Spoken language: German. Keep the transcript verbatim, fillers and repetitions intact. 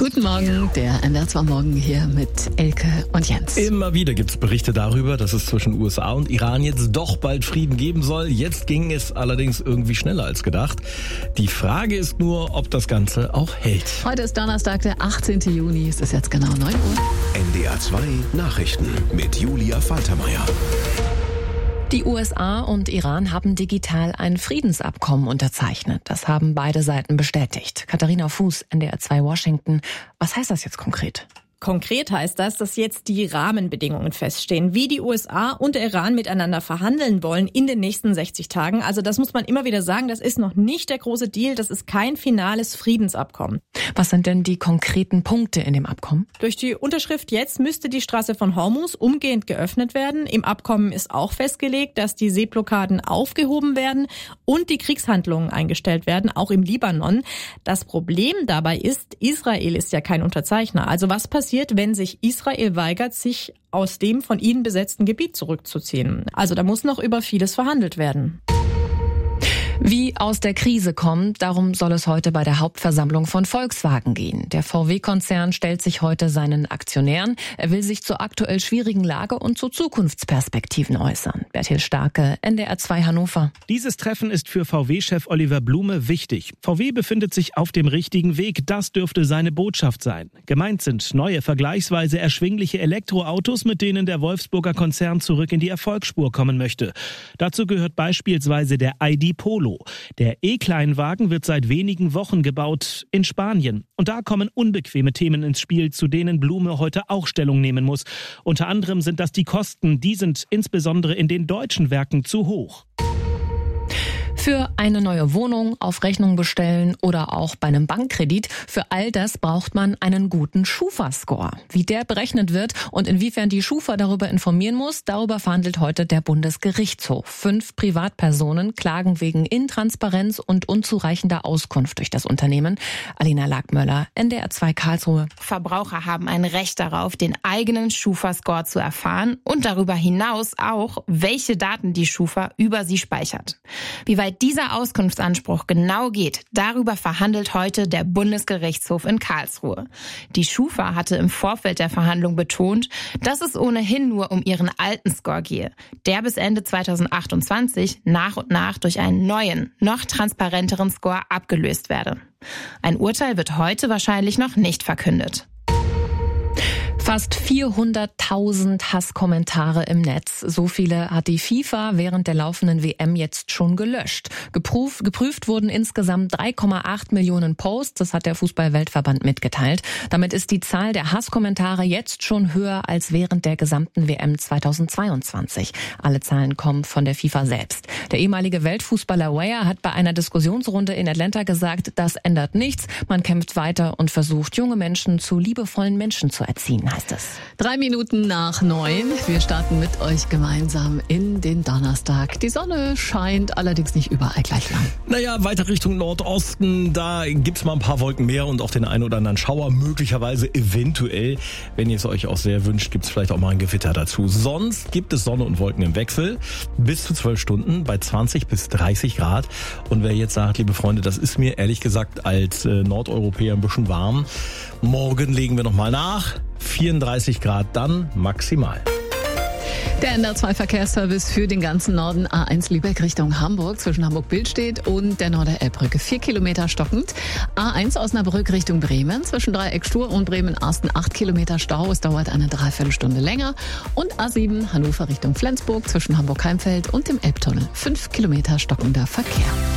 Guten Morgen, der N D R zwei Morgen hier mit Elke und Jens. Immer wieder gibt es Berichte darüber, dass es zwischen U S A und Iran jetzt doch bald Frieden geben soll. Jetzt ging es allerdings irgendwie schneller als gedacht. Die Frage ist nur, ob das Ganze auch hält. Heute ist Donnerstag, der achtzehnten Juni. Es ist jetzt genau neun Uhr. N D R zwei Nachrichten mit Julia Faltermeier. Die U S A und Iran haben digital ein Friedensabkommen unterzeichnet. Das haben beide Seiten bestätigt. Katharina Fuß, N D R zwei Washington. Was heißt das jetzt konkret? Konkret heißt das, dass jetzt die Rahmenbedingungen feststehen, wie die U S A und der Iran miteinander verhandeln wollen in den nächsten sechzig Tagen. Also das muss man immer wieder sagen, das ist noch nicht der große Deal, das ist kein finales Friedensabkommen. Was sind denn die konkreten Punkte in dem Abkommen? Durch die Unterschrift jetzt müsste die Straße von Hormuz umgehend geöffnet werden. Im Abkommen ist auch festgelegt, dass die Seeblockaden aufgehoben werden und die Kriegshandlungen eingestellt werden, auch im Libanon. Das Problem dabei ist, Israel ist ja kein Unterzeichner. Also was passiert, wenn sich Israel weigert, sich aus dem von ihnen besetzten Gebiet zurückzuziehen? Also da muss noch über vieles verhandelt werden. Wie aus der Krise kommt, darum soll es heute bei der Hauptversammlung von Volkswagen gehen. Der V W-Konzern stellt sich heute seinen Aktionären. Er will sich zur aktuell schwierigen Lage und zu Zukunftsperspektiven äußern. Bertil Starke, N D R zwei Hannover. Dieses Treffen ist für V W-Chef Oliver Blume wichtig. V W befindet sich auf dem richtigen Weg. Das dürfte seine Botschaft sein. Gemeint sind neue, vergleichsweise erschwingliche Elektroautos, mit denen der Wolfsburger Konzern zurück in die Erfolgsspur kommen möchte. Dazu gehört beispielsweise der I D Polo. Der E-Kleinwagen wird seit wenigen Wochen gebaut in Spanien. Und da kommen unbequeme Themen ins Spiel, zu denen Blume heute auch Stellung nehmen muss. Unter anderem sind das die Kosten. Die sind insbesondere in den deutschen Werken zu hoch. Für eine neue Wohnung, auf Rechnung bestellen oder auch bei einem Bankkredit, für all das braucht man einen guten Schufa-Score. Wie der berechnet wird und inwiefern die Schufa darüber informieren muss, darüber verhandelt heute der Bundesgerichtshof. Fünf Privatpersonen klagen wegen Intransparenz und unzureichender Auskunft durch das Unternehmen. Alina Lackmöller, N D R zwei Karlsruhe. Verbraucher haben ein Recht darauf, den eigenen Schufa-Score zu erfahren und darüber hinaus auch, welche Daten die Schufa über sie speichert. Wie weit dieser Auskunftsanspruch genau geht, darüber verhandelt heute der Bundesgerichtshof in Karlsruhe. Die Schufa hatte im Vorfeld der Verhandlung betont, dass es ohnehin nur um ihren alten Score gehe, der bis Ende zweitausendachtundzwanzig nach und nach durch einen neuen, noch transparenteren Score abgelöst werde. Ein Urteil wird heute wahrscheinlich noch nicht verkündet. Fast vierhunderttausend Hasskommentare im Netz. So viele hat die FIFA während der laufenden W M jetzt schon gelöscht. Geprüft, geprüft wurden insgesamt drei Komma acht Millionen Posts. Das hat der Fußball-Weltverband mitgeteilt. Damit ist die Zahl der Hasskommentare jetzt schon höher als während der gesamten W M zweitausendzweiundzwanzig. Alle Zahlen kommen von der FIFA selbst. Der ehemalige Weltfußballer Weah hat bei einer Diskussionsrunde in Atlanta gesagt, das ändert nichts. Man kämpft weiter und versucht, junge Menschen zu liebevollen Menschen zu erziehen. Heißt es. Drei Minuten nach neun. Wir starten mit euch gemeinsam in den Donnerstag. Die Sonne scheint allerdings nicht überall gleich lang. Naja, weiter Richtung Nordosten, da gibt's mal ein paar Wolken mehr und auch den einen oder anderen Schauer, möglicherweise eventuell. Wenn ihr es euch auch sehr wünscht, gibt's vielleicht auch mal ein Gewitter dazu. Sonst gibt es Sonne und Wolken im Wechsel bis zu zwölf Stunden bei zwanzig bis dreißig Grad. Und wer jetzt sagt, liebe Freunde, das ist mir ehrlich gesagt als äh, Nordeuropäer ein bisschen warm, morgen legen wir nochmal nach. vierunddreißig Grad dann maximal. Der N D R zwei Verkehrsservice für den ganzen Norden. A eins Lübeck Richtung Hamburg zwischen Hamburg-Billstedt und der Norder-Elbbrücke. Vier Kilometer stockend. A eins Osnabrück Richtung Bremen zwischen Dreieck Stur und Bremen-Arsten. Acht Kilometer Stau. Es dauert eine Dreiviertelstunde länger. Und A sieben Hannover Richtung Flensburg zwischen Hamburg-Heimfeld und dem Elbtunnel. Fünf Kilometer stockender Verkehr.